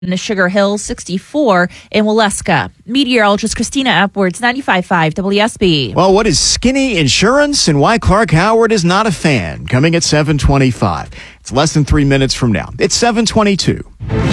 in Sugar Hill, 64 in Waleska. Meteorologist Christina Upwards, 95.5 WSB. Well, what is skinny insurance and why Clark Howard is not a fan? Coming at 7:25. It's less than 3 minutes from now. It's 7:22.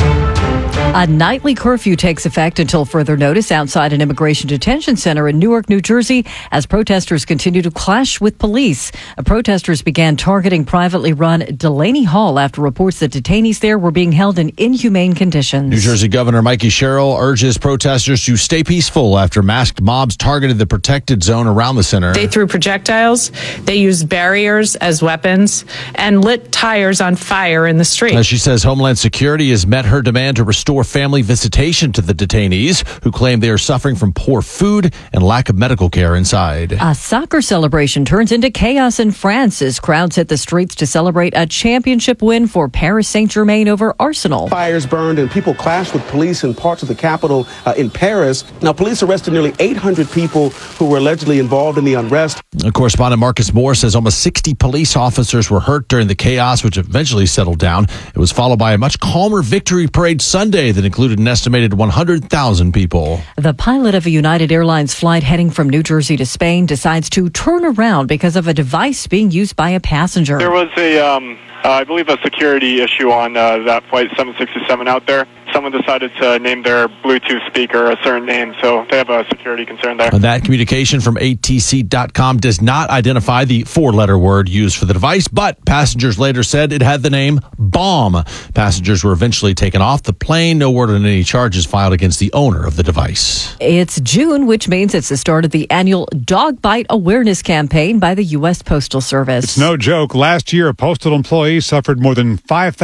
A nightly curfew takes effect until further notice outside an immigration detention center in Newark, New Jersey, as protesters continue to clash with police. Protesters began targeting privately run Delaney Hall after reports that detainees there were being held in inhumane conditions. New Jersey Governor Mikey Sherrill urges protesters to stay peaceful after masked mobs targeted the protected zone around the center. They threw projectiles, they used barriers as weapons, and lit tires on fire in the street. As she says, Homeland Security has met her demand to restore family visitation to the detainees, who claim they are suffering from poor food and lack of medical care inside. A soccer celebration turns into chaos in France as crowds hit the streets to celebrate a championship win for Paris Saint-Germain over Arsenal. Fires burned and people clashed with police in parts of the capital in Paris. Now, police arrested nearly 800 people who were allegedly involved in the unrest. Correspondent Marcus Moore says almost 60 police officers were hurt during the chaos, which eventually settled down. It was followed by a much calmer victory parade Sunday that included an estimated 100,000 people. The pilot of a United Airlines flight heading from New Jersey to Spain decides to turn around because of a device being used by a passenger. There was I believe a security issue on that flight 767 out there. Someone decided to name their Bluetooth speaker a certain name, so they have a security concern there. And that communication from ATC.com does not identify the four-letter word used for the device, but passengers later said it had the name bomb. Passengers were eventually taken off the plane. No word on any charges filed against the owner of the device. It's June, which means it's the start of the annual Dog Bite Awareness Campaign by the U.S. Postal Service. It's no joke. Last year, a postal employee suffered more than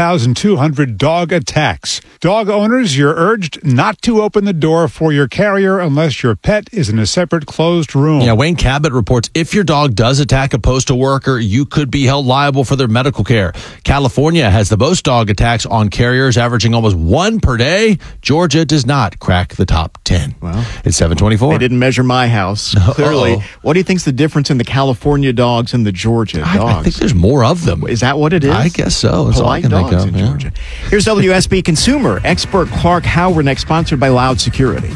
5,200 dog attacks. Dog owners, you're urged not to open the door for your carrier unless your pet is in a separate closed room. Yeah, Wayne Cabot reports if your dog does attack a postal worker, you could be held liable for their medical care. California has the most dog attacks on carriers, averaging almost one per day. Georgia does not crack the top 10. Well, it's 7:24. They didn't measure my house. Clearly. What do you think's the difference in the California dogs and the Georgia dogs? I think there's more of them. Is that what it is? I guess so. That's Polite all I can dogs think of. in Georgia. Here's WSB Consumer expert Clark Howard, next, sponsored by Loud Security.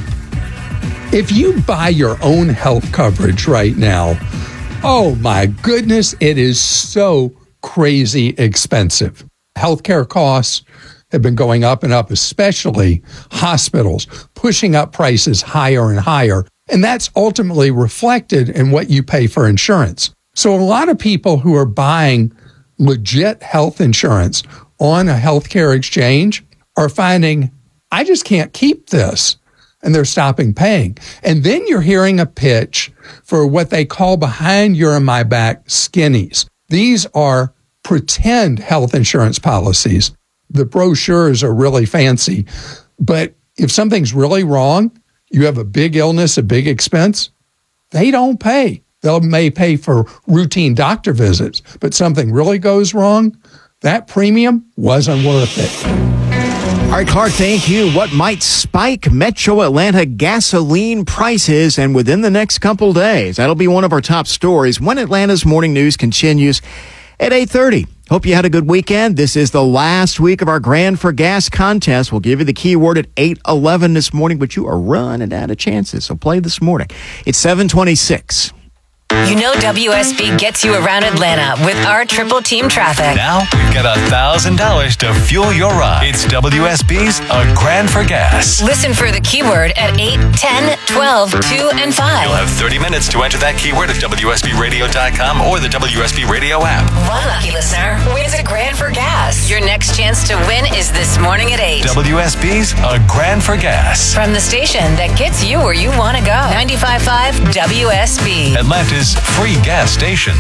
If you buy your own health coverage right now, oh my goodness, it is so crazy expensive. Healthcare costs have been going up and up, especially hospitals, pushing up prices higher and higher. And that's ultimately reflected in what you pay for insurance. So a lot of people who are buying legit health insurance on a healthcare exchange are finding, I just can't keep this. And they're stopping paying. And then you're hearing a pitch for what they call behind your and my back skinnies. These are pretend health insurance policies. The brochures are really fancy. But if something's really wrong, you have a big illness, a big expense, they don't pay. They may pay for routine doctor visits, but something really goes wrong, that premium wasn't worth it. All right, Clark, thank you. What might spike Metro Atlanta gasoline prices and within the next couple days? That'll be one of our top stories when Atlanta's Morning News continues at 8:30. Hope you had a good weekend. This is the last week of our Grand for Gas contest. We'll give you the keyword at 8:11 this morning, but you are running out of chances, so play this morning. It's 7:26. You know WSB gets you around Atlanta with our triple team traffic. Now we've got $1,000 to fuel your ride. It's WSB's A Grand for Gas. Listen for the keyword at 8, 10, 12, 2, and 5. You'll have 30 minutes to enter that keyword at WSBRadio.com or the WSB Radio app. One lucky listener wins a Grand for Gas. Your next chance to win is this morning at 8. WSB's A Grand for Gas. From the station that gets you where you want to go. 95.5 WSB. Atlanta's free gas station.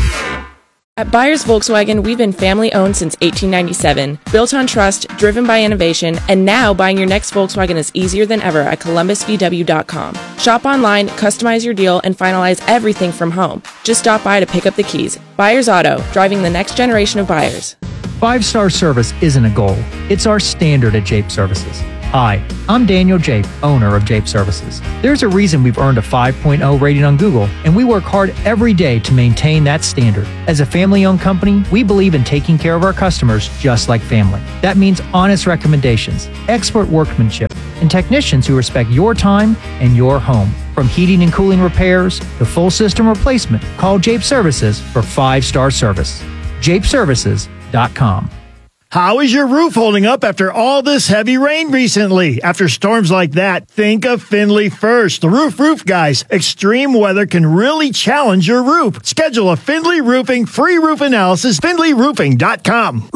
At Byers Volkswagen, we've been family-owned since 1897, built on trust, driven by innovation, and now buying your next Volkswagen is easier than ever at columbusvw.com. Shop online, customize your deal, and finalize everything from home. Just stop by to pick up the keys. Byers Auto, driving the next generation of buyers. 5-star service isn't a goal. It's our standard at Jape Services. Hi, I'm Daniel Jape, owner of Jape Services. There's a reason we've earned a 5.0 rating on Google, and we work hard every day to maintain that standard. As a family-owned company, we believe in taking care of our customers just like family. That means honest recommendations, expert workmanship, and technicians who respect your time and your home. From heating and cooling repairs to full system replacement, call Jape Services for 5-star service. JapeServices.com. How is your roof holding up after all this heavy rain recently? After storms like that, think of Findlay first. The roof guys. Extreme weather can really challenge your roof. Schedule a Findlay Roofing free roof analysis, FindlayRoofing.com.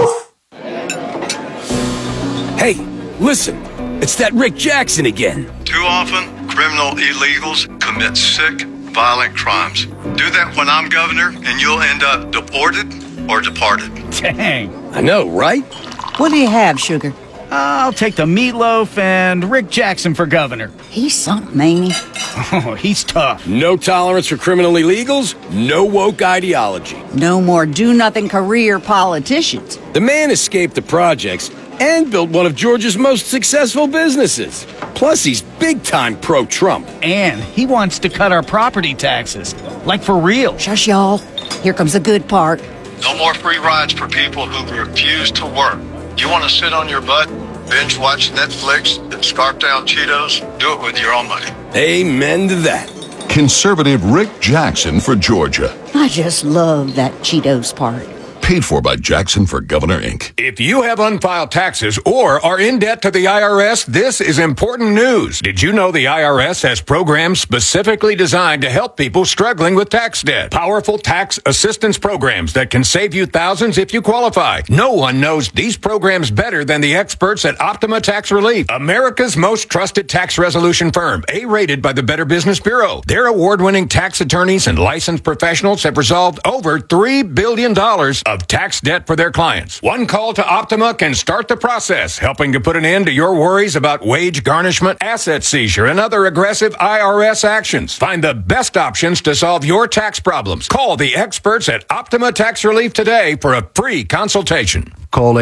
Hey, listen, it's that Rick Jackson again. Too often, criminal illegals commit sick, violent crimes. Do that when I'm governor, and you'll end up deported or departed. Dang. I know, right? What do you have, Sugar? I'll take the meatloaf and Rick Jackson for governor. He's something, ain't he? Oh, he's tough. No tolerance for criminal illegals, no woke ideology. No more do-nothing career politicians. The man escaped the projects and built one of Georgia's most successful businesses. Plus, he's big-time pro-Trump. And he wants to cut our property taxes. Like for real. Shush, y'all. Here comes the good part. No more free rides for people who refuse to work. You want to sit on your butt, binge watch Netflix, and scarf down Cheetos? Do it with your own money. Amen to that. Conservative Rick Jackson for Georgia. I just love that Cheetos part. Paid for by Jackson for Governor, Inc. If you have unfiled taxes or are in debt to the IRS, this is important news. Did you know the IRS has programs specifically designed to help people struggling with tax debt? Powerful tax assistance programs that can save you thousands if you qualify. No one knows these programs better than the experts at Optima Tax Relief, America's most trusted tax resolution firm, A-rated by the Better Business Bureau. Their award-winning tax attorneys and licensed professionals have resolved over $3 billion of tax debt for their clients. One call to Optima can start the process, helping to put an end to your worries about wage garnishment, asset seizure, and other aggressive IRS actions. Find the best options to solve your tax problems. Call the experts at Optima Tax Relief today for a free consultation. Call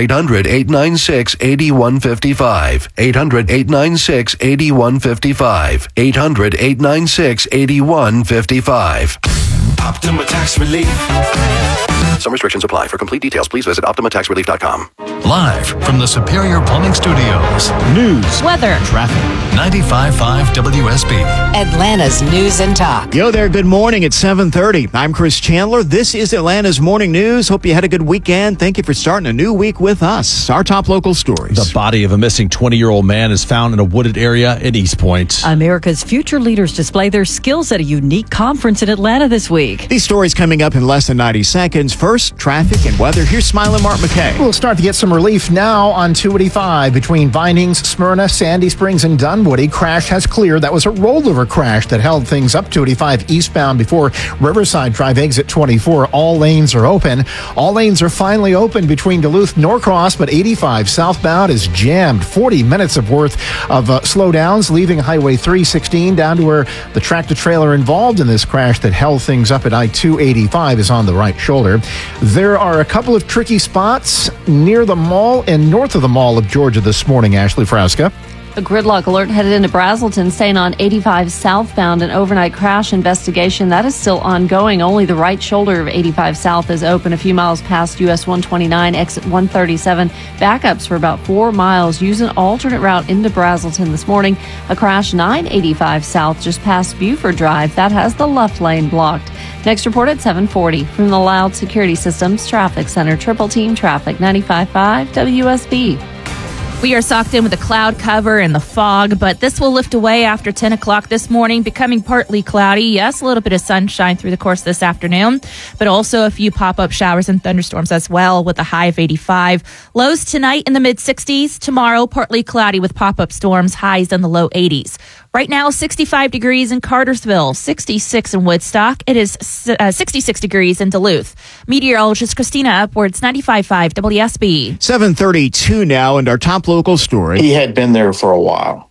800-896-8155. 800-896-8155. 800-896-8155. Optima Tax Relief. Some restrictions apply. For complete details, please visit OptimaTaxRelief.com. Live from the Superior Plumbing Studios. News, weather, traffic. 95.5 WSB. Atlanta's News and Talk. Yo there, good morning. It's 7:30. I'm Chris Chandler. This is Atlanta's Morning News. Hope you had a good weekend. Thank you for starting a new week with us. Our top local stories. The body of a missing 20-year-old man is found in a wooded area in East Point. America's future leaders display their skills at a unique conference in Atlanta this week. These stories coming up in less than 90 seconds. First, traffic and weather. Here's Smiling Mark McKay. We'll start to get some relief now on 285 between Vinings, Smyrna, Sandy Springs, and Dunwoody. Crash has cleared. That was a rollover crash that held things up 285 eastbound before Riverside Drive exit 24. All lanes are open. All lanes are finally open between Duluth, Norcross, but 85 southbound is jammed. 40 minutes of worth of slowdowns, leaving Highway 316 down to where the tractor-trailer involved in this crash that held things up at I-285 is on the right shoulder. There are a couple of tricky spots near the mall and north of the Mall of Georgia this morning, Ashley Frasca. A gridlock alert headed into Brazelton, staying on 85 southbound. An overnight crash investigation that is still ongoing. Only the right shoulder of 85 south is open. A few miles past US 129, exit 137. Backups for about 4 miles. Use an alternate route into Brazelton this morning. A crash 985 south just past Buford Drive. That has the left lane blocked. Next report at 7:40 from the Loud Security Systems Traffic Center. Triple Team Traffic, 95.5 WSB. We are socked in with a cloud cover and the fog, but this will lift away after 10 o'clock this morning, becoming partly cloudy. Yes, a little bit of sunshine through the course of this afternoon, but also a few pop-up showers and thunderstorms as well with a high of 85. Lows tonight in the mid-60s. Tomorrow, partly cloudy with pop-up storms, highs in the low 80s. Right now, 65 degrees in Cartersville, 66 in Woodstock. It is 66 degrees in Duluth. Meteorologist Christina Upwards, 95.5 WSB. 7:32 now, and our top local story. He had been there for a while.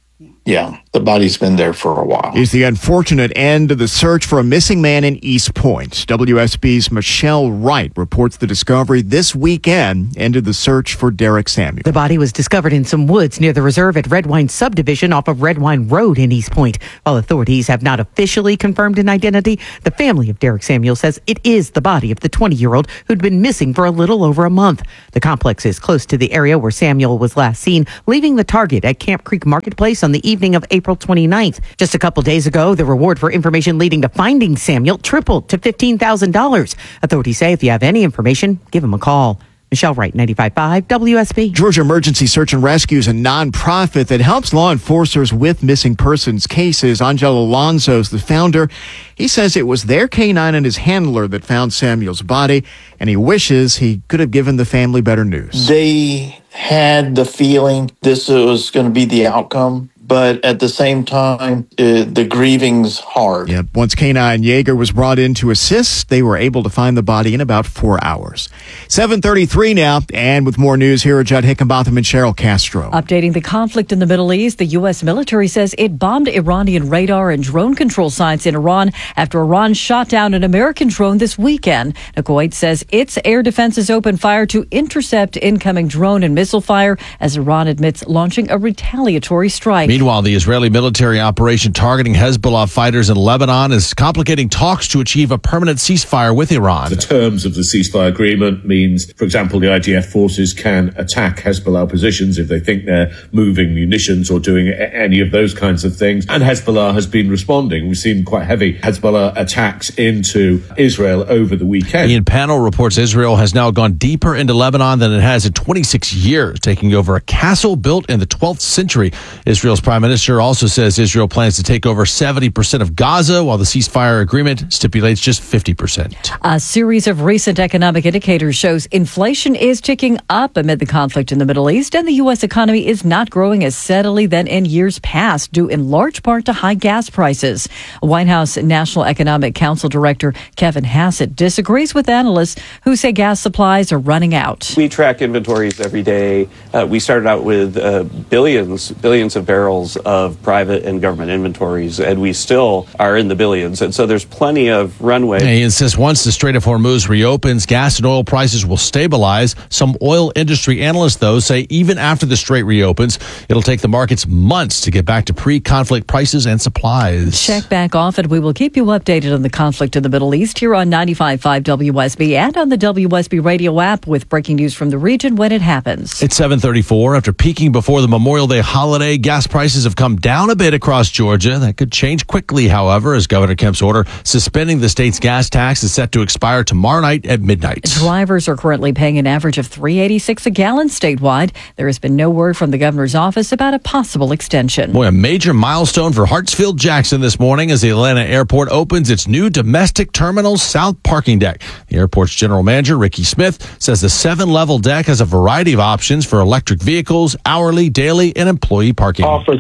Yeah, the body's been there for a while. Is the unfortunate end of the search for a missing man in East Point. WSB's Michelle Wright reports the discovery this weekend ended the search for Derek Samuel. The body was discovered in some woods near the reserve at Redwine Subdivision off of Redwine Road in East Point. While authorities have not officially confirmed an identity, the family of Derek Samuel says it is the body of the 20-year-old who'd been missing for a little over a month. The complex is close to the area where Samuel was last seen, leaving the target at Camp Creek Marketplace on the evening of April 29th. Just a couple days ago, the reward for information leading to finding Samuel tripled to $15,000. Authorities say if you have any information, give him a call. Michelle Wright, 95.5 WSB. Georgia Emergency Search and Rescue is a nonprofit that helps law enforcers with missing persons cases. Angelo Alonso is the founder. He says it was their K-9 and his handler that found Samuel's body, and he wishes he could have given the family better news. They had the feeling this was going to be the outcome, but at the same time, the grieving's hard. Yeah, once K-9 Yeager was brought in to assist, they were able to find the body in about 4 hours. 7:33 now, and with more news, here are Judd Hickenbotham and Cheryl Castro. Updating the conflict in the Middle East, the U.S. military says it bombed Iranian radar and drone control sites in Iran after Iran shot down an American drone this weekend. Now, Kuwait says its air defenses opened fire to intercept incoming drone and missile fire as Iran admits launching a retaliatory strike. Meanwhile, the Israeli military operation targeting Hezbollah fighters in Lebanon is complicating talks to achieve a permanent ceasefire with Iran. The terms of the ceasefire agreement means, for example, the IDF forces can attack Hezbollah positions if they think they're moving munitions or doing any of those kinds of things. And Hezbollah has been responding. We've seen quite heavy Hezbollah attacks into Israel over the weekend. Ian Panel reports Israel has now gone deeper into Lebanon than it has in 26 years, taking over a castle built in the 12th century. Israel's Prime Minister also says Israel plans to take over 70% of Gaza, while the ceasefire agreement stipulates just 50%. A series of recent economic indicators shows inflation is ticking up amid the conflict in the Middle East, and the U.S. economy is not growing as steadily than in years past, due in large part to high gas prices. White House National Economic Council Director Kevin Hassett disagrees with analysts who say gas supplies are running out. We track inventories every day. We started out with billions of barrels of private and government inventories, and we still are in the billions. And so there's plenty of runway. He insists once the Strait of Hormuz reopens, gas and oil prices will stabilize. Some oil industry analysts, though, say even after the Strait reopens, it'll take the markets months to get back to pre-conflict prices and supplies. Check back often. We will keep you updated on the conflict in the Middle East here on 95.5 WSB and on the WSB radio app with breaking news from the region when it happens. It's 7:34. After peaking before the Memorial Day holiday, gas prices have come down a bit across Georgia. That could change quickly, however, as Governor Kemp's order suspending the state's gas tax is set to expire tomorrow night at midnight. Drivers are currently paying an average of $3.86 a gallon statewide. There has been no word from the governor's office about a possible extension. Boy, a major milestone for Hartsfield-Jackson this morning as the Atlanta airport opens its new domestic terminal south parking deck. The airport's general manager, Ricky Smith, says the 7-level deck has a variety of options for electric vehicles, hourly, daily, and employee parking. Offers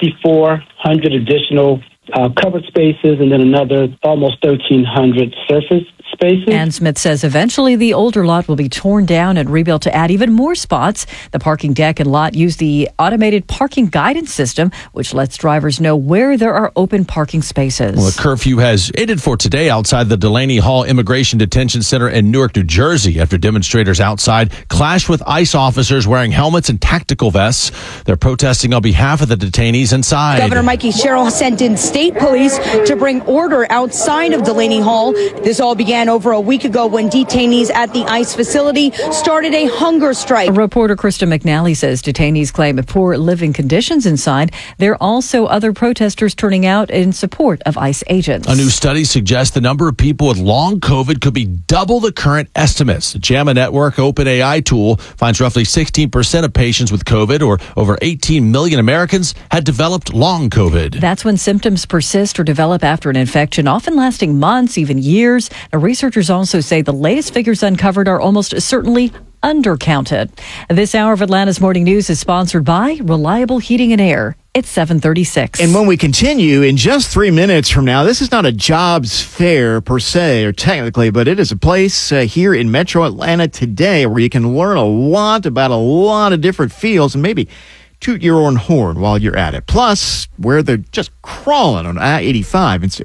6,400 additional covered spaces and then another almost 1,300 surface spaces. And Smith says eventually the older lot will be torn down and rebuilt to add even more spots. The parking deck and lot use the automated parking guidance system, which lets drivers know where there are open parking spaces. Well, a curfew has ended for today outside the Delaney Hall Immigration Detention Center in Newark, New Jersey, after demonstrators outside clashed with ICE officers wearing helmets and tactical vests. They're protesting on behalf of the detainees inside. Governor Mikey Sherrill sent in state police to bring order outside of Delaney Hall. This all began over a week ago when detainees at the ICE facility started a hunger strike. Reporter Krista McNally says detainees claim poor living conditions inside. There are also other protesters turning out in support of ICE agents. A new study suggests the number of people with long COVID could be double the current estimates. The JAMA Network OpenAI tool finds roughly 16% of patients with COVID, or over 18 million Americans, had developed long COVID. That's when symptoms persist or develop after an infection, often lasting months, even years. Now, researchers also say the latest figures uncovered are almost certainly undercounted. This hour of Atlanta's Morning News is sponsored by Reliable Heating and Air. It's 7:36. And when we continue in just 3 minutes from now, this is not a jobs fair per se or technically, but it is a place here in Metro Atlanta today where you can learn a lot about a lot of different fields and maybe toot your own horn while you're at it. Plus, where they're just crawling on I-85. And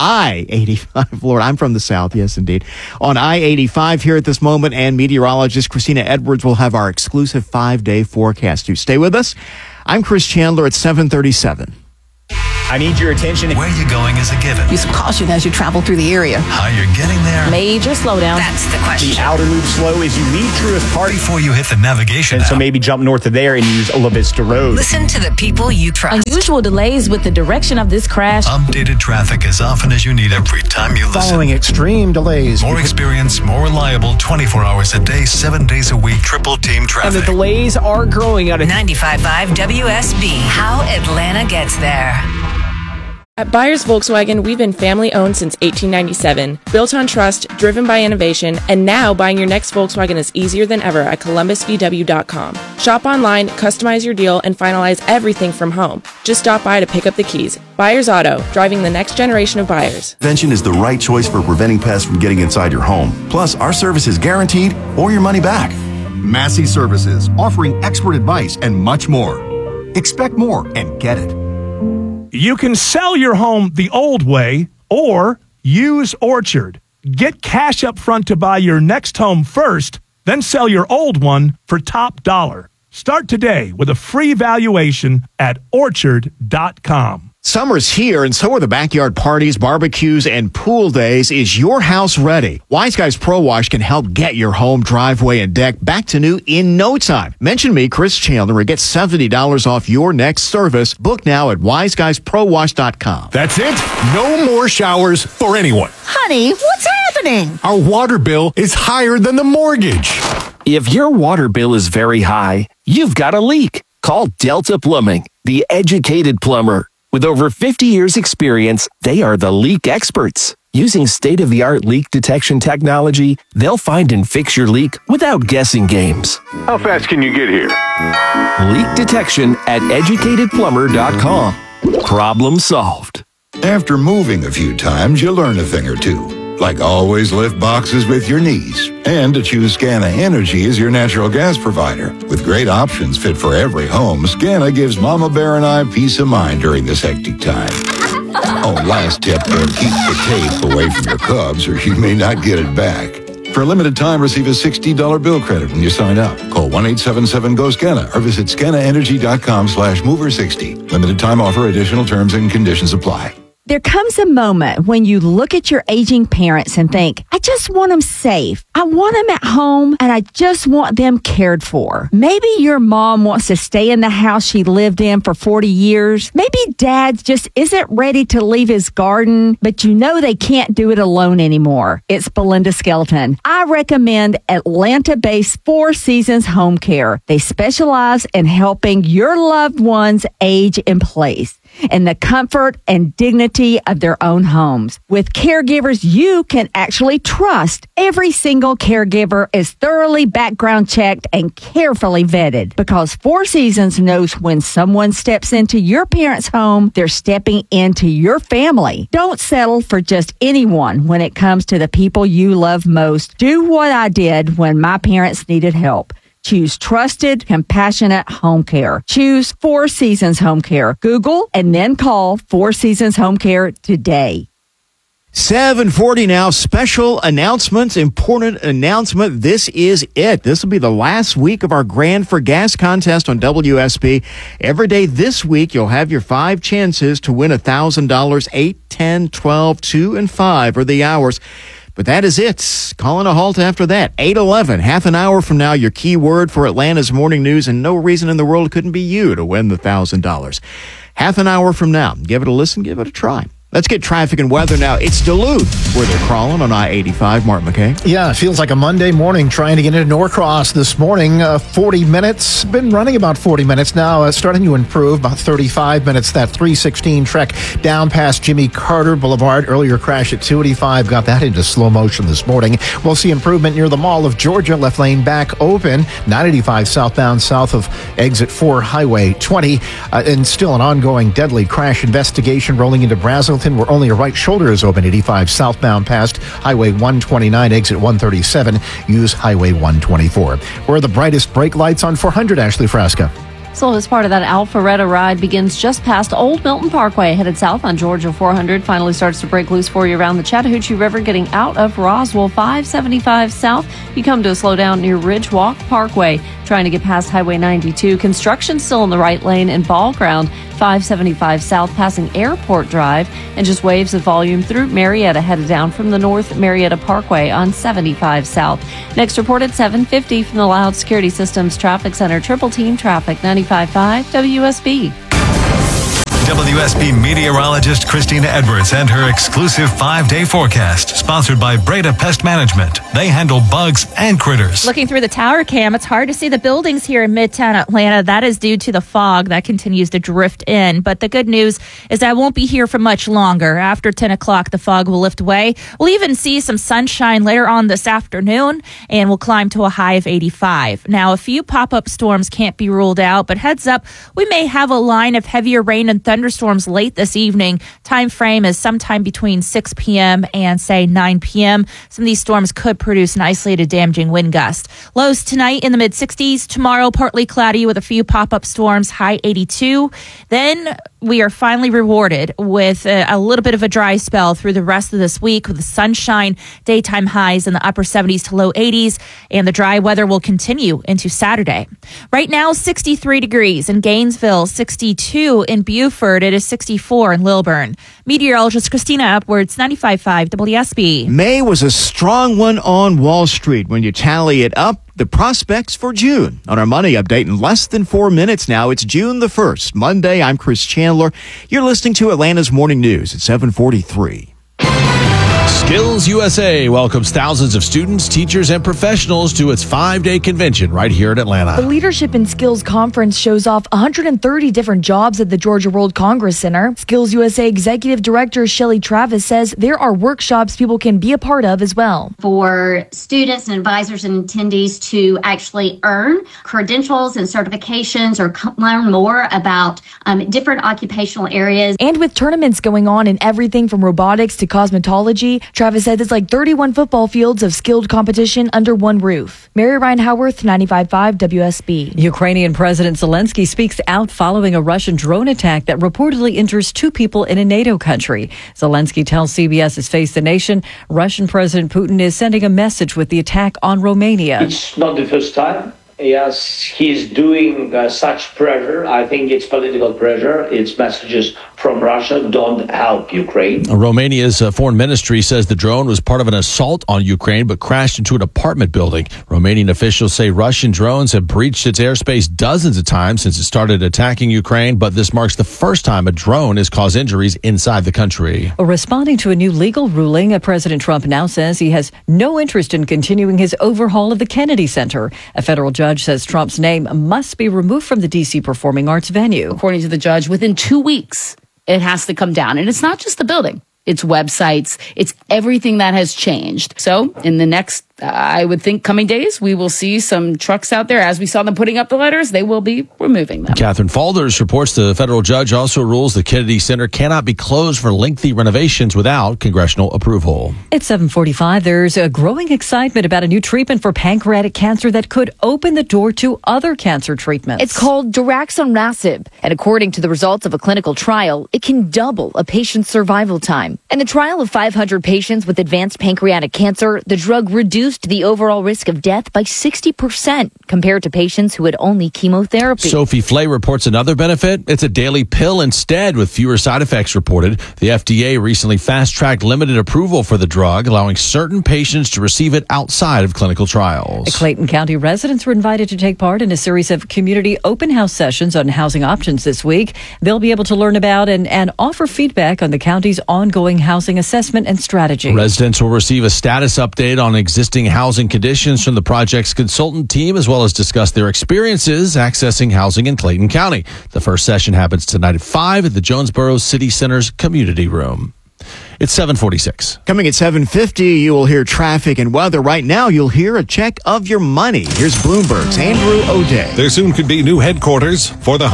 I-85, Lord, I'm from the South, yes, indeed. On I-85 here at this moment, and meteorologist Christina Edwards will have our exclusive 5-day forecast. You stay with us. I'm Chris Chandler at 7:37. I need your attention. Where you're going is a given. Use caution as you travel through the area. How you're getting there. Major slowdown. That's the question. The outer loop slow as you leave Truist Park. Before you hit the navigation And so maybe jump north of there and use La Vista Road. Listen to the people you trust. Unusual delays with the direction of this crash. Updated traffic as often as you need every time you listen. Following extreme delays. More experience, more reliable, 24 hours a day, 7 days a week, triple team traffic. And the delays are growing out of 95.5 WSB. How Atlanta gets there. At Byers Volkswagen, we've been family-owned since 1897, built on trust, driven by innovation, and now buying your next Volkswagen is easier than ever at ColumbusVW.com. Shop online, customize your deal, and finalize everything from home. Just stop by to pick up the keys. Byers Auto, driving the next generation of buyers. Prevention is the right choice for preventing pests from getting inside your home. Plus, our service is guaranteed or your money back. Massey Services, offering expert advice and much more. Expect more and get it. You can sell your home the old way or use Orchard. Get cash up front to buy your next home first, then sell your old one for top dollar. Start today with a free valuation at Orchard.com. Summer's here, and so are the backyard parties, barbecues, and pool days. Is your house ready? Wise Guys Pro Wash can help get your home, driveway, and deck back to new in no time. Mention me, Chris Chandler, and get $70 off your next service. Book now at wiseguysprowash.com. That's it. No more showers for anyone. Honey, what's happening? Our water bill is higher than the mortgage. If your water bill is very high, you've got a leak. Call Delta Plumbing, the educated plumber. With over 50 years' experience, they are the leak experts. Using state-of-the-art leak detection technology, they'll find and fix your leak without guessing games. How fast can you get here? Leak detection at educatedplumber.com. Problem solved. After moving a few times, you learn a thing or two. Like always lift boxes with your knees, and to choose Scana Energy as your natural gas provider. With great options fit for every home, Scana gives Mama Bear and I peace of mind during this hectic time. Oh, last tip, keep the tape away from your Cubs or you may not get it back. For a limited time, receive a $60 bill credit when you sign up. Call 1-877-GO-SCANA or visit scanaenergy.com/mover60. Limited time offer, additional terms and conditions apply. There comes a moment when you look at your aging parents and think, I just want them safe. I want them at home and I just want them cared for. Maybe your mom wants to stay in the house she lived in for 40 years. Maybe dad just isn't ready to leave his garden, but you know they can't do it alone anymore. It's Belinda Skelton. I recommend Atlanta-based Four Seasons Home Care. They specialize in helping your loved ones age in place in the comfort and dignity of their own homes. With caregivers you can actually trust, every single caregiver is thoroughly background checked and carefully vetted because Four Seasons knows when someone steps into your parents' home, they're stepping into your family. Don't settle for just anyone when it comes to the people you love most. Do what I did when my parents needed help. Choose trusted, compassionate home care. Choose Four Seasons Home Care. Google and then call Four Seasons Home Care today. 7:40 now. Special announcements, important announcement. This is it. This will be the last week of our Grand for Gas contest on WSB. Every day this week, you'll have your 5 chances to win $1,000. 8, 10, 12, 2, and 5 are the hours. But that is it. Calling a halt after that. 8:11, half an hour from now, your key word for Atlanta's morning news, and no reason in the world it couldn't be you to win the $1,000. Half an hour from now. Give it a listen, give it a try. Let's get traffic and weather now. It's Duluth, where they're crawling on I-85. Mark McKay. Yeah, it feels like a Monday morning trying to get into Norcross this morning. 40 minutes. Been running about 40 minutes now. Starting to improve. About 35 minutes. That 316 trek down past Jimmy Carter Boulevard. Earlier crash at 285. Got that into slow motion this morning. We'll see improvement near the Mall of Georgia. Left lane back open. 985 southbound south of exit 4 Highway 20. And still an ongoing deadly crash investigation rolling into Brazelton, where only a right shoulder is open. 85 southbound past Highway 129, exit 137. Use Highway 124. Where are the brightest brake lights on 400, Ashley Frasca? Slowest part of that Alpharetta ride begins just past Old Milton Parkway, headed south on Georgia 400. Finally starts to break loose for you around the Chattahoochee River, getting out of Roswell. 575 south. You come to a slowdown near Ridgewalk Parkway, trying to get past Highway 92. Construction still in the right lane in Ball Ground. 575 south, passing Airport Drive, and just waves of volume through Marietta, headed down from the North Marietta Parkway on 75 south. Next report at 7:50 from the Loud Security Systems Traffic Center. Triple Team Traffic, 95.5 WSB. WSB meteorologist Christina Edwards and her exclusive 5-day forecast, sponsored by Breda Pest Management. They handle bugs and critters. Looking through the tower cam, it's hard to see the buildings here in Midtown Atlanta. That is due to the fog that continues to drift in. But the good news is that I won't be here for much longer. After 10 o'clock, the fog will lift away. We'll even see some sunshine later on this afternoon, and we'll climb to a high of 85. Now, a few pop-up storms can't be ruled out, but heads up, we may have a line of heavier rain and thunderstorms late this evening. Time frame is sometime between 6 p.m. and, say, 9 p.m. Some of these storms could produce an isolated damaging wind gust. Lows tonight in the mid-60s. Tomorrow, partly cloudy with a few pop-up storms, high 82. Then we are finally rewarded with a little bit of a dry spell through the rest of this week with the sunshine, daytime highs in the upper 70s to low 80s, and the dry weather will continue into Saturday. Right now, 63 degrees in Gainesville, 62 in Beaufort. It is 64 in Lilburn. Meteorologist Christina Edwards, 95.5 WSB. May was a strong one on Wall Street. When you tally it up, the prospects for June. On our money update in less than 4 minutes now, it's June the 1st, Monday. I'm Chris Chandler. You're listening to Atlanta's Morning News at 7:43. Skills USA welcomes thousands of students, teachers, and professionals to its 5-day convention right here in Atlanta. The Leadership in Skills Conference shows off 130 different jobs at the Georgia World Congress Center. Skills USA Executive Director Shelly Travis says there are workshops people can be a part of as well. For students and advisors and attendees to actually earn credentials and certifications or learn more about different occupational areas. And with tournaments going on in everything from robotics to cosmetology, Travis said it's like 31 football fields of skilled competition under one roof. Mary Ryan Howarth, 95.5 WSB. Ukrainian President Zelensky speaks out following a Russian drone attack that reportedly injures 2 people in a NATO country. Zelensky tells CBS's Face the Nation Russian President Putin is sending a message with the attack on Romania. It's not the first time. Yes, he's doing such pressure. I think it's political pressure. It's messages from Russia, don't help Ukraine. Romania's foreign ministry says the drone was part of an assault on Ukraine but crashed into an apartment building. Romanian officials say Russian drones have breached its airspace dozens of times since it started attacking Ukraine, but this marks the first time a drone has caused injuries inside the country. Responding to a new legal ruling, President Trump now says he has no interest in continuing his overhaul of the Kennedy Center. A federal judge says Trump's name must be removed from the D.C. Performing Arts venue. According to the judge, within 2 weeks, it has to come down. And it's not just the building. It's websites. It's everything that has changed. So in the next, I would think, coming days, we will see some trucks out there. As we saw them putting up the letters, they will be removing them. Catherine Falders reports the federal judge also rules the Kennedy Center cannot be closed for lengthy renovations without congressional approval. It's 7:45. There's a growing excitement about a new treatment for pancreatic cancer that could open the door to other cancer treatments. It's called daraxonrasib, and according to the results of a clinical trial, it can double a patient's survival time. In a trial of 500 patients with advanced pancreatic cancer, the drug reduced the overall risk of death by 60% compared to patients who had only chemotherapy. Sophie Flay reports another benefit. It's a daily pill instead with fewer side effects reported. The FDA recently fast-tracked limited approval for the drug, allowing certain patients to receive it outside of clinical trials. Clayton County residents were invited to take part in a series of community open house sessions on housing options this week. They'll be able to learn about and offer feedback on the county's ongoing housing assessment and strategy. Residents will receive a status update on existing housing conditions from the project's consultant team, as well as discuss their experiences accessing housing in Clayton County. The first session happens tonight at 5 at the Jonesboro City Center's community room. It's 7:46. Coming at 7:50, you will hear traffic and weather. Right now, you'll hear a check of your money. Here's Bloomberg's Andrew O'Day. There soon could be new headquarters for The Hunt.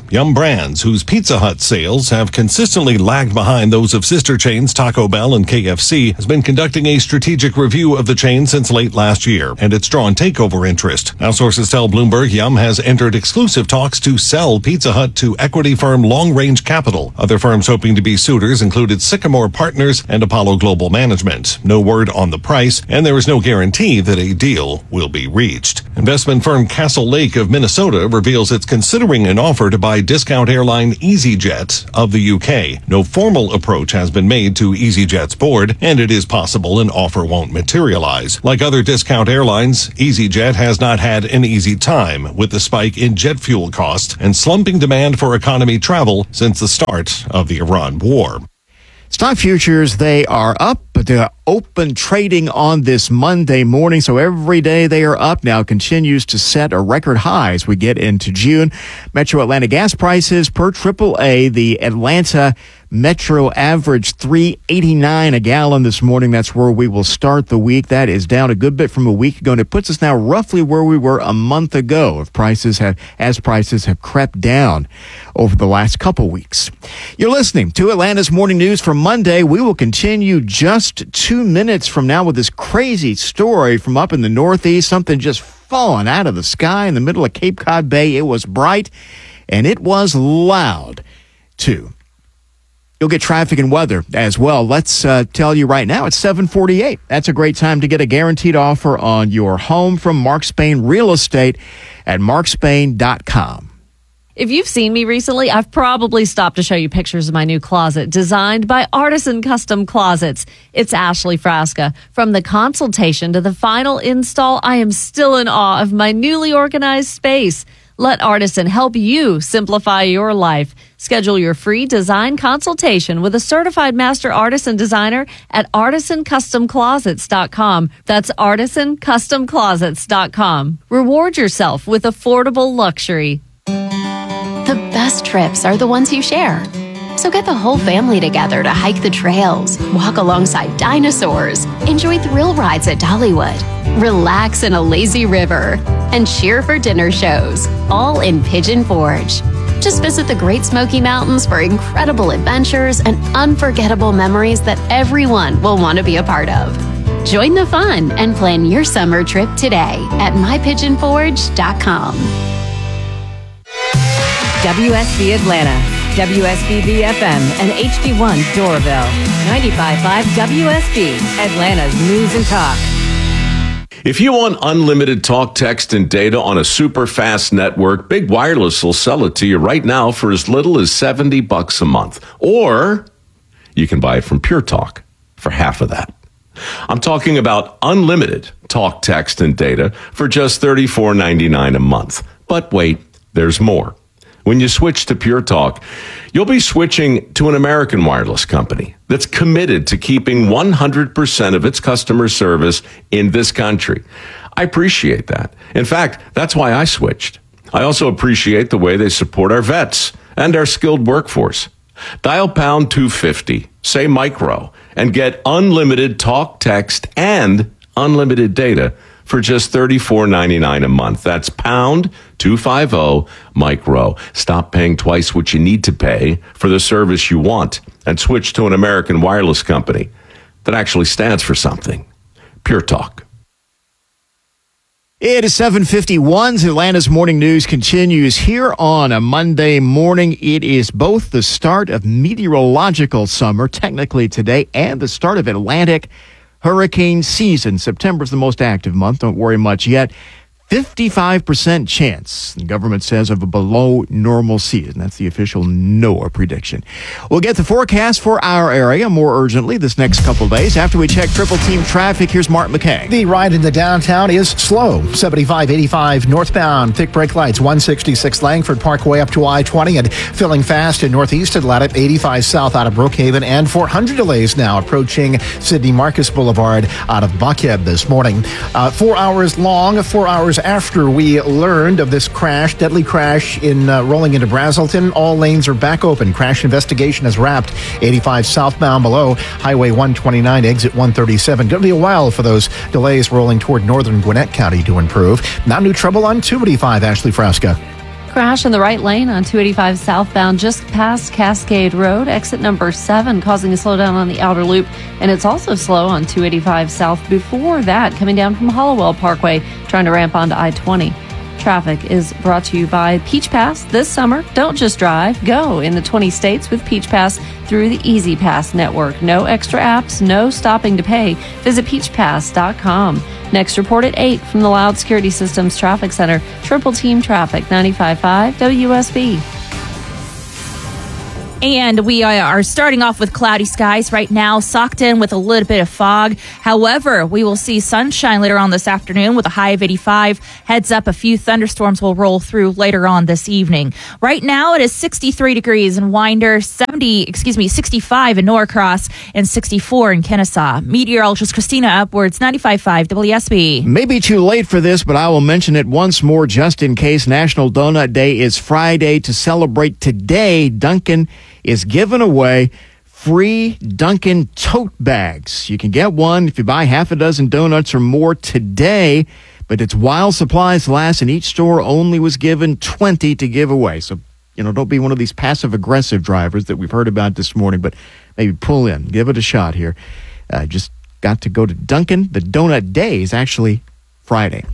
Yum Brands, whose Pizza Hut sales have consistently lagged behind those of sister chains Taco Bell and KFC, has been conducting a strategic review of the chain since late last year, and it's drawn takeover interest. Now, sources tell Bloomberg Yum has entered exclusive talks to sell Pizza Hut to equity firm Long Range Capital. Other firms hoping to be suitors included Sycamore Partners and Apollo Global Management. No word on the price, and there is no guarantee that a deal will be reached. Investment firm Castle Lake of Minnesota reveals it's considering an offer to buy discount airline EasyJet of the UK. No formal approach has been made to EasyJet's board, and it is possible an offer won't materialize. Like other discount airlines, EasyJet has not had an easy time with the spike in jet fuel costs and slumping demand for economy travel since the start of the Iran war. Stock futures, they are up, but they're open trading on this Monday morning. So every day they are up now, continues to set a record high as we get into June. Metro Atlanta gas prices per AAA, the Atlanta Metro average $3.89 a gallon this morning. That's where we will start the week. That is down a good bit from a week ago, and it puts us now roughly where we were a month ago as prices have crept down over the last couple weeks. You're listening to Atlanta's Morning News for Monday. We will continue just 2 minutes from now with this crazy story from up in the Northeast. Something just falling out of the sky in the middle of Cape Cod Bay. It was bright and it was loud too. You'll get traffic and weather as well. Let's tell you right now, it's 7:48. That's a great time to get a guaranteed offer on your home from Mark Spain Real Estate at markspain.com. If you've seen me recently, I've probably stopped to show you pictures of my new closet designed by Artisan Custom Closets. It's Ashley Frasca. From the consultation to the final install, I am still in awe of my newly organized space. Let Artisan help you simplify your life. Schedule your free design consultation with a certified master artisan designer at artisancustomclosets.com. That's artisancustomclosets.com. Reward yourself with affordable luxury. The best trips are the ones you share. So get the whole family together to hike the trails, walk alongside dinosaurs, enjoy thrill rides at Dollywood, relax in a lazy river, and cheer for dinner shows, all in Pigeon Forge. Just visit the Great Smoky Mountains for incredible adventures and unforgettable memories that everyone will want to be a part of. Join the fun and plan your summer trip today at mypigeonforge.com. WSB Atlanta, WSBV FM, and HD1 Doraville. 95.5 WSB, Atlanta's News and Talk. If you want unlimited talk, text, and data on a super fast network, Big Wireless will sell it to you right now for as little as $70 a month. Or you can buy it from Pure Talk for half of that. I'm talking about unlimited talk, text, and data for just $34.99 a month. But wait, there's more. When you switch to Pure Talk, you'll be switching to an American wireless company that's committed to keeping 100% of its customer service in this country. I appreciate that. In fact, that's why I switched. I also appreciate the way they support our vets and our skilled workforce. Dial pound 250, say micro, and get unlimited talk, text, and unlimited data for just $34.99 a month. That's pound 250 micro. Stop paying twice what you need to pay for the service you want and switch to an American wireless company that actually stands for something. Pure Talk. It is 7:51. Atlanta's Morning News continues here on a Monday morning. It is both the start of meteorological summer, technically today, and the start of Atlantic hurricane season. September's the most active month. Don't worry much yet. 55% chance, the government says, of a below normal season. That's the official NOAA prediction. We'll get the forecast for our area more urgently this next couple days. After we check triple team traffic, here's Mark McKay. The ride into downtown is slow. 75-85 northbound, thick brake lights, 166 Langford Parkway up to I-20, and filling fast in northeast Atlanta, 85 south out of Brookhaven, and 400 delays now approaching Sidney Marcus Boulevard out of Buckhead this morning. 4 hours long, 4 hours after we learned of this crash, deadly crash in rolling into Brazelton. All lanes are back open. Crash investigation has wrapped. 85 southbound below Highway 129, exit 137. Going to be a while for those delays rolling toward northern Gwinnett County to improve. Now new trouble on 285, Ashley Frasca. crash in the right lane on 285 southbound just past Cascade Road, exit number 7, causing a slowdown on the outer loop. And it's also slow on 285 south before that, coming down from Hollowell Parkway, trying to ramp onto I-20. Traffic is brought to you by Peach Pass. This summer, don't just drive, go in the 20 states with Peach Pass through the Easy Pass network. No extra apps, no stopping to pay. Visit peachpass.com. Next report at 8 from the Loud Security Systems Traffic Center. Triple Team Traffic, 95.5 WSB. And we are starting off with cloudy skies right now, socked in with a little bit of fog. However, we will see sunshine later on this afternoon with a high of 85. Heads up, a few thunderstorms will roll through later on this evening. Right now, it is 63 degrees in Winder, 65 in Norcross, and 64 in Kennesaw. Meteorologist Christina Upwards, 95.5 WSB. Maybe too late for this, but I will mention it once more just in case. National Donut Day is Friday. To celebrate today, Dunkin' is giving away free Dunkin' tote bags. You can get one if you buy half a dozen donuts or more today, but it's while supplies last, and each store only was given 20 to give away. So, don't be one of these passive-aggressive drivers that we've heard about this morning, but maybe pull in. Give it a shot here. Just got to go to Dunkin'. The Donut Day is actually Friday.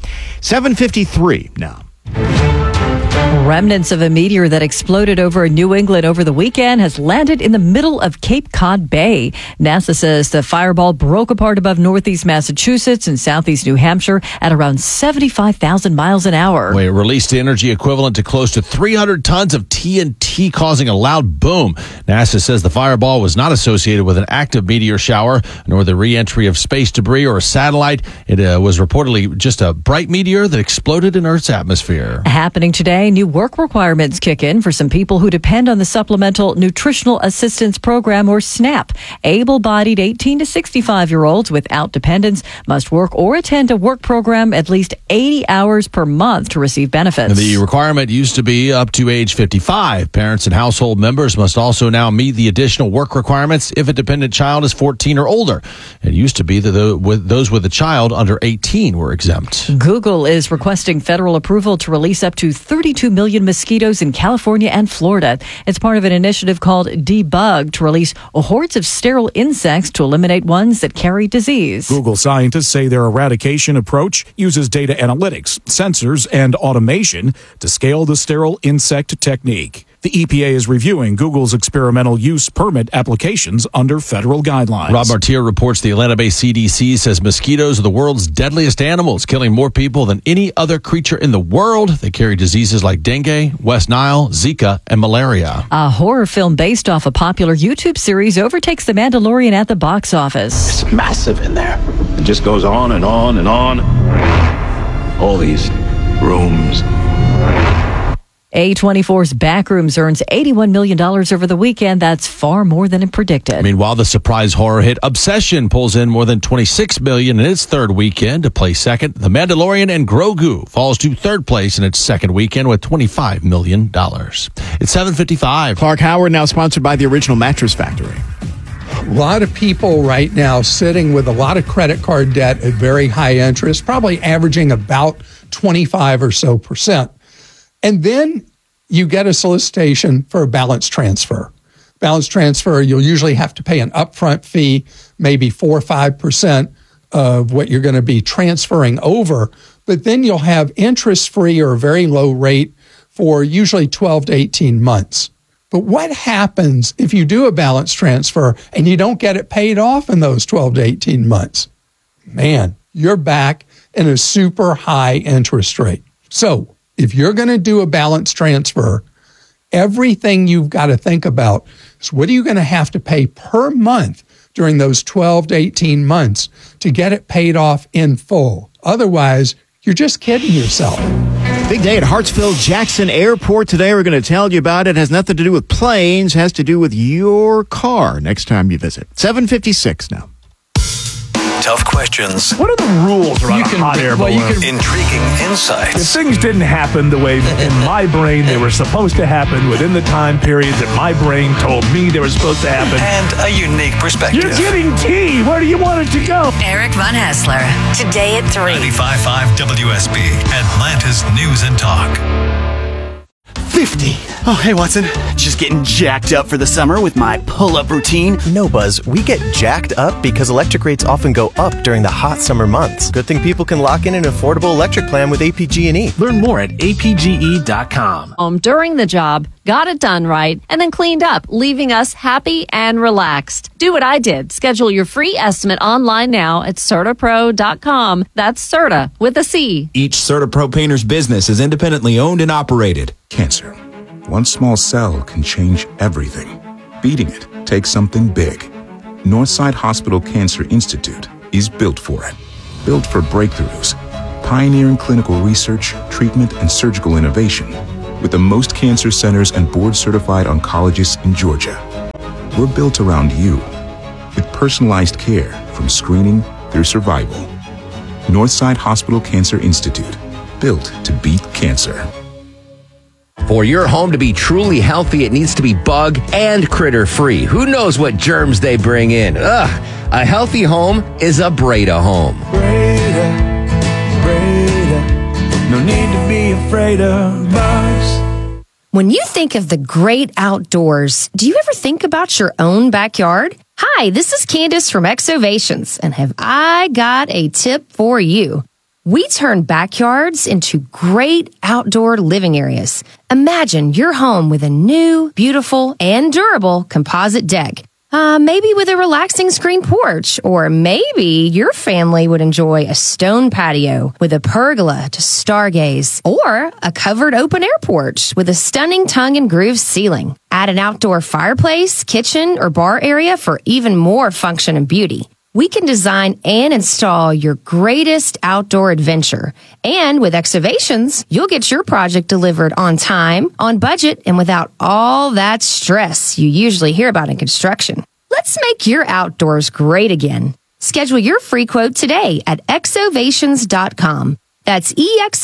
7:53 now. Remnants of a meteor that exploded over New England over the weekend has landed in the middle of Cape Cod Bay. NASA says the fireball broke apart above northeast Massachusetts and southeast New Hampshire at around 75,000 miles an hour. It released energy equivalent to close to 300 tons of TNT, causing a loud boom. NASA says the fireball was not associated with an active meteor shower, nor the re-entry of space debris or a satellite. It was reportedly just a bright meteor that exploded in Earth's atmosphere. Happening today, new work requirements kick in for some people who depend on the Supplemental Nutritional Assistance Program, or SNAP. Able-bodied 18 to 65-year-olds without dependents must work or attend a work program at least 80 hours per month to receive benefits. The requirement used to be up to age 55. Parents and household members must also now meet the additional work requirements if a dependent child is 14 or older. It used to be that those with a child under 18 were exempt. Google is requesting federal approval to release up to 32 million mosquitoes in California and Florida. It's part of an initiative called Debug to release hordes of sterile insects to eliminate ones that carry disease. Google scientists say their eradication approach uses data analytics, sensors, and automation to scale the sterile insect technique. The EPA is reviewing Google's experimental use permit applications under federal guidelines. Rob Martier reports the Atlanta-based CDC says mosquitoes are the world's deadliest animals, killing more people than any other creature in the world. They carry diseases like dengue, West Nile, Zika, and malaria. A horror film based off a popular YouTube series overtakes The Mandalorian at the box office. It's massive in there. It just goes on and on and on. All these rooms. A24's Backrooms earns $81 million over the weekend. That's far more than it predicted. Meanwhile, the surprise horror hit Obsession pulls in more than $26 million in its third weekend to play second. The Mandalorian and Grogu falls to third place in its second weekend with $25 million. It's 7:55. Clark Howard, now sponsored by the Original Mattress Factory. A lot of people right now sitting with a lot of credit card debt at very high interest, probably averaging about 25 or so percent. And then you get a solicitation for a balance transfer. Balance transfer, you'll usually have to pay an upfront fee, maybe 4 or 5% of what you're going to be transferring over. But then you'll have interest-free or a very low rate for usually 12 to 18 months. But what happens if you do a balance transfer and you don't get it paid off in those 12 to 18 months? Man, you're back in a super high interest rate. So if you're going to do a balance transfer, everything you've got to think about is what are you going to have to pay per month during those 12 to 18 months to get it paid off in full. Otherwise, you're just kidding yourself. Big day at Hartsfield-Jackson Airport today. We're going to tell you about it. It has nothing to do with planes, has to do with your car next time you visit. 7:56 now. Tough questions. What are the rules around a hot air balloon? Intriguing insights. If things didn't happen the way in my brain they were supposed to happen within the time period that my brain told me they were supposed to happen. And a unique perspective. You're getting tea. Where do you want it to go? Eric Von Hassler. Today at 3. 95.5 WSB. Atlanta's News and Talk. 50. Oh, hey, Watson. Just getting jacked up for the summer with my pull-up routine. No, Buzz, we get jacked up because electric rates often go up during the hot summer months. Good thing people can lock in an affordable electric plan with APG&E. Learn more at apge.com. During the job, got it done right, and then cleaned up, leaving us happy and relaxed. Do what I did. Schedule your free estimate online now at CertaPro.com. That's Certa with a C. Each CertaPro painter's business is independently owned and operated. Cancer. One small cell can change everything. Beating it takes something big. Northside Hospital Cancer Institute is built for it. Built for breakthroughs, pioneering clinical research, treatment, and surgical innovation, with the most cancer centers and board-certified oncologists in Georgia. We're built around you, with personalized care from screening through survival. Northside Hospital Cancer Institute, built to beat cancer. For your home to be truly healthy, it needs to be bug and critter free. Who knows what germs they bring in? Ugh, a healthy home is a Breda home. Breda, no need to be afraid of bugs. When you think of the great outdoors, do you ever think about your own backyard? Hi, this is Candace from Exovations, and have I got a tip for you. We turn backyards into great outdoor living areas. Imagine your home with a new, beautiful, and durable composite deck. Maybe with a relaxing screen porch, or maybe your family would enjoy a stone patio with a pergola to stargaze, or a covered open air porch with a stunning tongue and groove ceiling. Add an outdoor fireplace, kitchen, or bar area for even more function and beauty. We can design and install your greatest outdoor adventure. And with Exovations, you'll get your project delivered on time, on budget, and without all that stress you usually hear about in construction. Let's make your outdoors great again. Schedule your free quote today at exovations.com. That's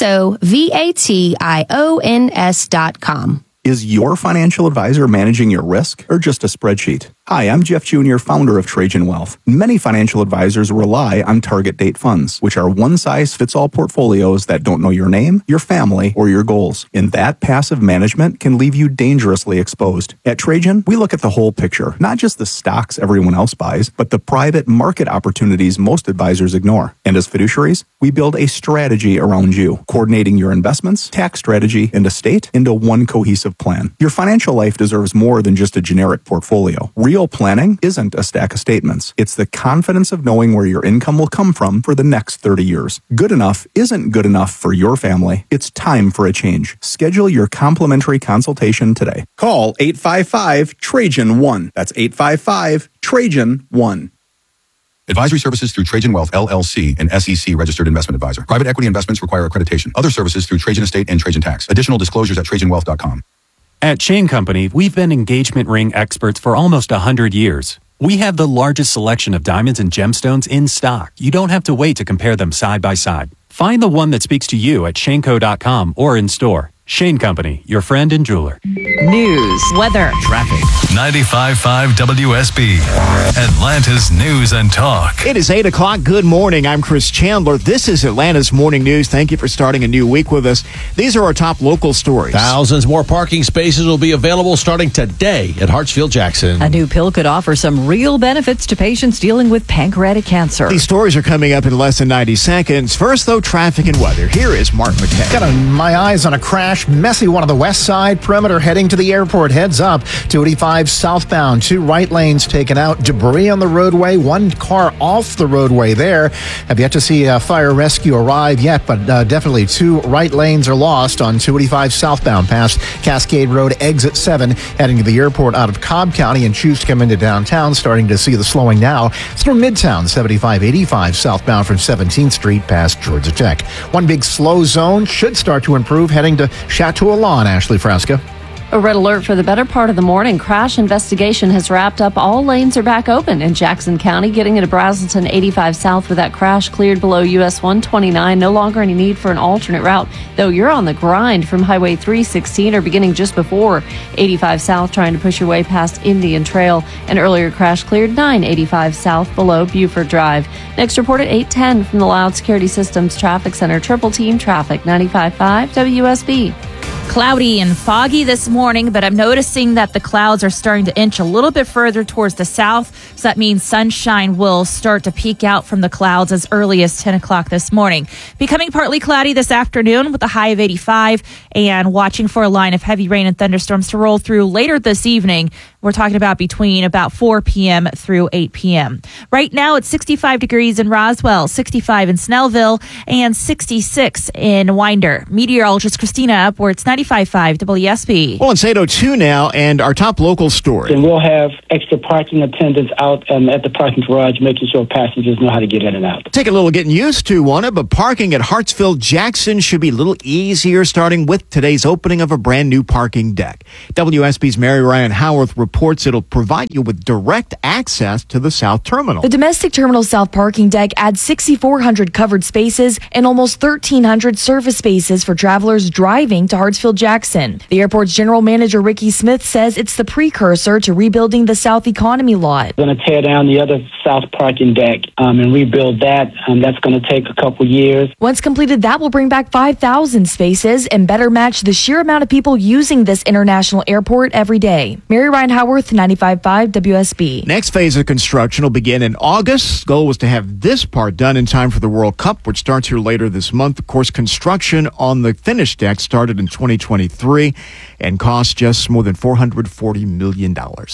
EXOVATIONS.com. Is your financial advisor managing your risk or just a spreadsheet? Hi, I'm Jeff Jr., founder of Trajan Wealth. Many financial advisors rely on target date funds, which are one-size-fits-all portfolios that don't know your name, your family, or your goals. And that passive management can leave you dangerously exposed. At Trajan, we look at the whole picture, not just the stocks everyone else buys, but the private market opportunities most advisors ignore. And as fiduciaries, we build a strategy around you, coordinating your investments, tax strategy, and estate into one cohesive plan. Your financial life deserves more than just a generic portfolio. Real planning isn't a stack of statements. It's the confidence of knowing where your income will come from for the next 30 years. Good enough isn't good enough for your family. It's time for a change. Schedule your complimentary consultation today. Call 855-TRAJAN-1. That's 855-TRAJAN-1. Advisory services through Trajan Wealth, LLC, an SEC registered investment advisor. Private equity investments require accreditation. Other services through Trajan Estate and Trajan Tax. Additional disclosures at TrajanWealth.com. At Chain Company, we've been engagement ring experts for almost 100 years. We have the largest selection of diamonds and gemstones in stock. You don't have to wait to compare them side by side. Find the one that speaks to you at shaneco.com or in store. Shane Company, your friend and jeweler. News, weather, traffic. 95.5 WSB, Atlanta's news and talk. It is 8 o'clock. Good morning. I'm Chris Chandler. This is Atlanta's Morning News. Thank you for starting a new week with us. These are our top local stories. Thousands more parking spaces will be available starting today at Hartsfield-Jackson. A new pill could offer some real benefits to patients dealing with pancreatic cancer. These stories are coming up in less than 90 seconds. First, though, traffic and weather. Here is Mark McKay. Got my eyes on a crash. Messy one on the west side. Perimeter heading to the airport. Heads up. 285 southbound. 2 right lanes taken out. Debris on the roadway. 1 car off the roadway there. Have yet to see a fire rescue arrive yet, but definitely 2 right lanes are lost on 285 southbound past Cascade Road, exit 7, heading to the airport out of Cobb County and choose to come into downtown. Starting to see the slowing now through Midtown. 7585 southbound from 17th Street past Georgia Tech. One big slow zone should start to improve heading to Chateau Lawn. Ashley Frasca. A red alert for the better part of the morning. Crash investigation has wrapped up. All lanes are back open in Jackson County. Getting into Brazelton 85 south with that crash cleared below US 129. No longer any need for an alternate route, though you're on the grind from Highway 316 or beginning just before 85 south, trying to push your way past Indian Trail. An earlier crash cleared 985 south below Buford Drive. Next report at 8:10 from the Loud Security Systems Traffic Center. Triple Team Traffic, 95.5 WSB. Cloudy and foggy this morning, but I'm noticing that the clouds are starting to inch a little bit further towards the south. So that means sunshine will start to peek out from the clouds as early as 10 o'clock this morning. Becoming partly cloudy this afternoon with a high of 85, and watching for a line of heavy rain and thunderstorms to roll through later this evening. We're talking about between about 4 p.m. through 8 p.m. Right now, it's 65 degrees in Roswell, 65 in Snellville, and 66 in Winder. Meteorologist Christina Upworth, 95.5 WSB. Well, it's 8:02 now, and our top local story. And we'll have extra parking attendants out at the parking garage, making sure passengers know how to get in and out. Take a little getting used to, won't it? But parking at Hartsfield-Jackson should be a little easier, starting with today's opening of a brand new parking deck. WSB's Mary Ryan Howarth reports it'll provide you with direct access to the South Terminal. The domestic terminal South parking deck adds 6,400 covered spaces and almost 1,300 surface spaces for travelers driving to Hartsfield-Jackson. The airport's general manager, Ricky Smith, says it's the precursor to rebuilding the South Economy lot. We're going to tear down the other South parking deck and rebuild that. That's going to take a couple years. Once completed, that will bring back 5,000 spaces and better match the sheer amount of people using this international airport every day. Mary Ryan Howarth, 95.5 WSB. Next phase of construction will begin in August. The goal was to have this part done in time for the World Cup, which starts here later this month. Of course, construction on the finished deck started in 2023 and cost just more than $440 million.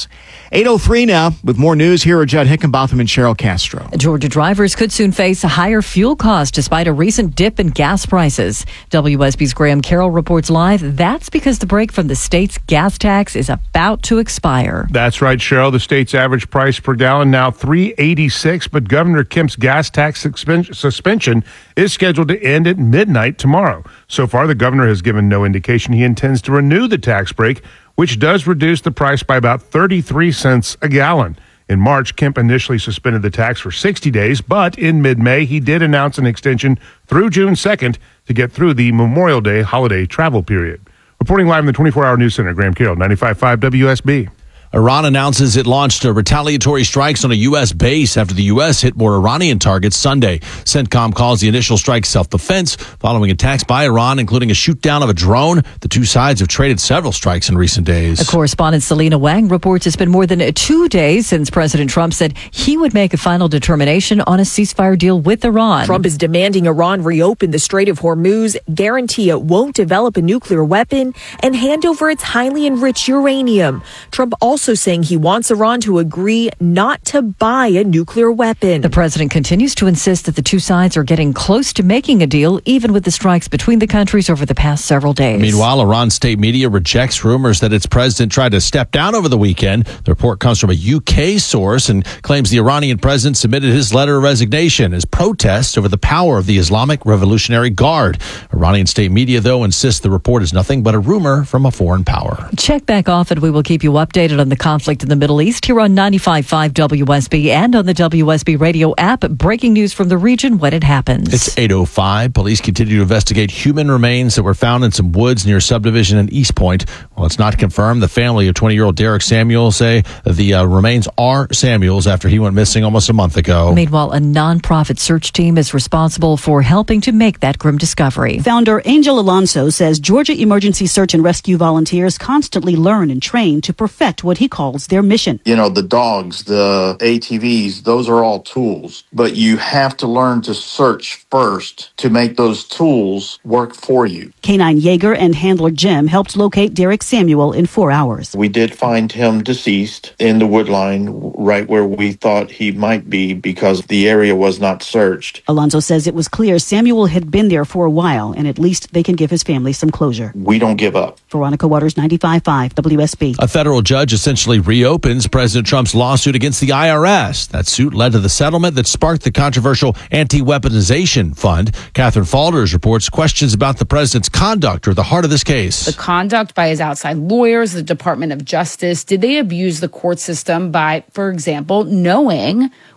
8:03 now. With more news, here are Judd Hickenbotham and Cheryl Castro. Georgia drivers could soon face a higher fuel cost despite a recent dip in gas prices. WSB's Graham Carroll reports live. That's because the break from the state's gas tax is about to expire. That's right, Cheryl. The state's average price per gallon now $3.86, but Governor Kemp's gas tax suspension is scheduled to end at midnight tomorrow. So far, the governor has given no indication he intends to renew the tax break, which does reduce the price by about 33 cents a gallon. In March, Kemp initially suspended the tax for 60 days, but in mid-May, he did announce an extension through June 2nd to get through the Memorial Day holiday travel period. Reporting live in the 24-hour news center, Graham Carroll, 95.5 WSB. Iran announces it launched retaliatory strikes on a U.S. base after the U.S. hit more Iranian targets Sunday. CENTCOM calls the initial strike self-defense following attacks by Iran, including a shoot-down of a drone. The two sides have traded several strikes in recent days. A correspondent Selena Wang reports it's been more than 2 days since President Trump said he would make a final determination on a ceasefire deal with Iran. Trump is demanding Iran reopen the Strait of Hormuz, guarantee it won't develop a nuclear weapon, and hand over its highly enriched uranium. Trump also saying he wants Iran to agree not to buy a nuclear weapon. The president continues to insist that the two sides are getting close to making a deal, even with the strikes between the countries over the past several days. Meanwhile, Iran's state media rejects rumors that its president tried to step down over the weekend. The report comes from a UK source and claims the Iranian president submitted his letter of resignation as protest over the power of the Islamic Revolutionary Guard. Iranian state media, though, insists the report is nothing but a rumor from a foreign power. Check back often. We will keep you updated on the conflict in the Middle East here on 95.5 WSB and on the WSB radio app. Breaking news from the region when it happens. It's 8:05. Police continue to investigate human remains that were found in some woods near subdivision in East Point. Well, it's not confirmed. The family of 20-year-old Derek Samuel say the remains are Samuel's after he went missing almost a month ago. Meanwhile, a nonprofit search team is responsible for helping to make that grim discovery. Founder Angel Alonso says Georgia Emergency Search and Rescue volunteers constantly learn and train to perfect what he calls their mission. You know, the dogs, the ATVs, those are all tools, but you have to learn to search first to make those tools work for you. Canine Yeager and handler Jim helped locate Derek Samuel in 4 hours. We did find him deceased in the wood line right where we thought he might be because the area was not searched. Alonso says it was clear Samuel had been there for a while, and at least they can give his family some closure. We don't give up. Veronica Waters, 95.5 WSB. A federal judge essentially reopens President Trump's lawsuit against the IRS. That suit led to the settlement that sparked the controversial anti-weaponization fund. Catherine Falders reports questions about the president's conduct are at the heart of this case. The conduct by his outside lawyers, the Department of Justice, did they abuse the court system by, for example, knowing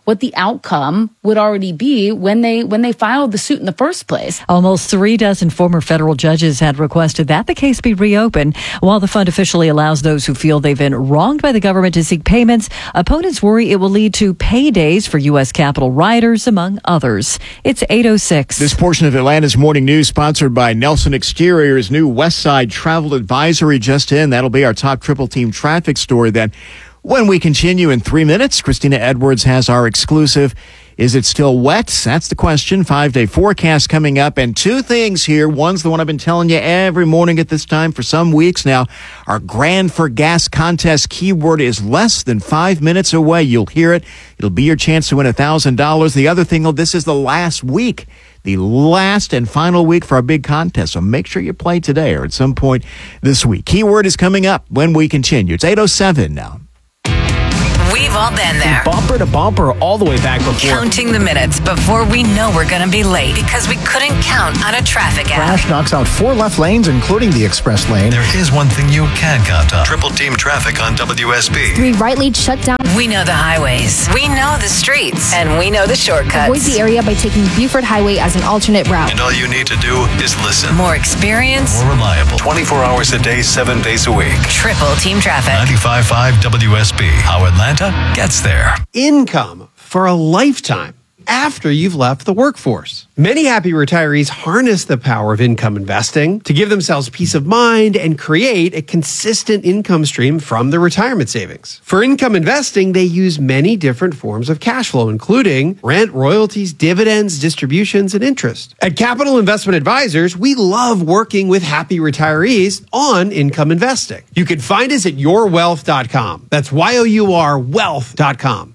what the outcome would already be when they filed the suit in the first place. Almost 36 former federal judges had requested that the case be reopened. While the fund officially allows those who feel they've been wronged by the government to seek payments, opponents worry it will lead to paydays for U.S. Capitol rioters, among others. It's 8:06. This portion of Atlanta's Morning News sponsored by Nelson Exterior's new West Side Travel Advisory just in. That'll be our top triple team traffic story then. When we continue in 3 minutes, Christina Edwards has our exclusive. Is it still wet? That's the question. 5-day forecast coming up. And two things here. One's the one I've been telling you every morning at this time for some weeks now. Our Grand for Gas contest keyword is less than 5 minutes away. You'll hear it. It'll be your chance to win $1,000. The other thing, this is the last week. The last and final week for our big contest. So make sure you play today or at some point this week. Keyword is coming up when we continue. It's 8:07 now. We've all been there. Bumper to bumper all the way back before. Counting the minutes before we know we're going to be late because we couldn't count on a traffic app. Crash knocks out 4 left lanes, including the express lane. There is one thing you can count on. Triple team traffic on WSB. 3 right lanes shut down. We know the highways. We know the streets. And we know the shortcuts. Avoid the area by taking Buford Highway as an alternate route. And all you need to do is listen. More experience. More reliable. 24 hours a day, 7 days a week. Triple team traffic. 95.5 WSB. How Atlanta gets there. Income for a lifetime after you've left the workforce. Many happy retirees harness the power of income investing to give themselves peace of mind and create a consistent income stream from their retirement savings. For income investing, they use many different forms of cash flow, including rent, royalties, dividends, distributions, and interest. At Capital Investment Advisors, we love working with happy retirees on income investing. You can find us at yourwealth.com. That's YOUR wealth.com.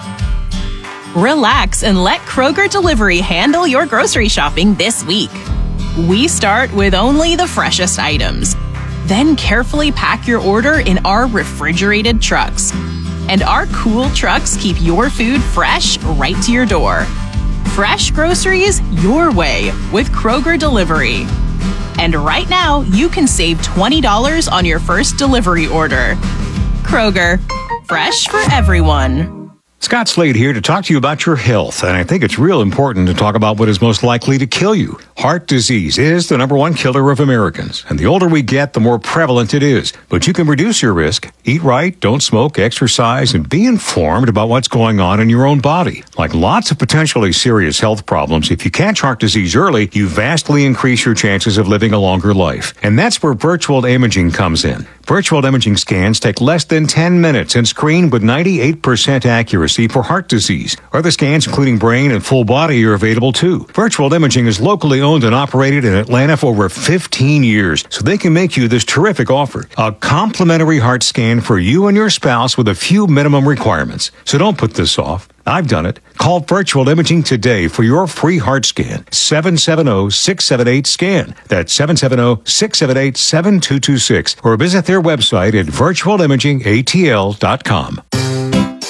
Relax and let Kroger Delivery handle your grocery shopping this week. We start with only the freshest items, then carefully pack your order in our refrigerated trucks. And our cool trucks keep your food fresh right to your door. Fresh groceries your way with Kroger Delivery. And right now, you can save $20 on your first delivery order. Kroger, fresh for everyone. Scott Slade here to talk to you about your health, and I think it's real important to talk about what is most likely to kill you. Heart disease is the number one killer of Americans, and the older we get, the more prevalent it is. But you can reduce your risk. Eat right, don't smoke, exercise, and be informed about what's going on in your own body. Like lots of potentially serious health problems, if you catch heart disease early, you vastly increase your chances of living a longer life. And that's where virtual imaging comes in. Virtual imaging scans take less than 10 minutes and screen with 98% accuracy for heart disease. Other scans, including brain and full body, are available too. Virtual imaging is locally owned and operated in Atlanta for over 15 years, so they can make you this terrific offer. A complimentary heart scan for you and your spouse with a few minimum requirements. So don't put this off. I've done it. Call Virtual Imaging today for your free heart scan. 770-678-SCAN. That's 770-678-7226. Or visit their website at virtualimagingatl.com.